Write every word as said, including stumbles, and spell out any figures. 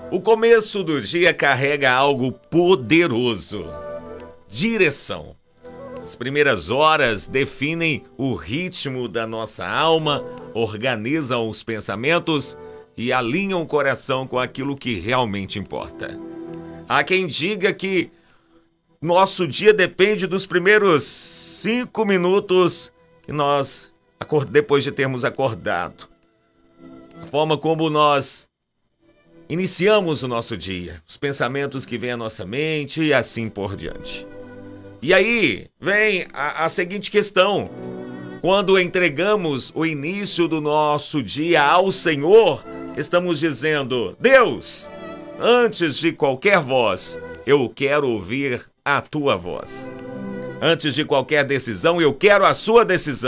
O começo do dia carrega algo poderoso: direção. As primeiras horas definem o ritmo da nossa alma, organizam os pensamentos e alinham o coração com aquilo que realmente importa. Há quem diga que nosso dia depende dos primeiros cinco minutos que nós, depois de termos acordado. A forma como nós iniciamos o nosso dia, os pensamentos que vêm à nossa mente e assim por diante. E aí vem a, a seguinte questão: quando entregamos o início do nosso dia ao Senhor, estamos dizendo: Deus, antes de qualquer voz, eu quero ouvir a tua voz. Antes de qualquer decisão, eu quero a sua decisão.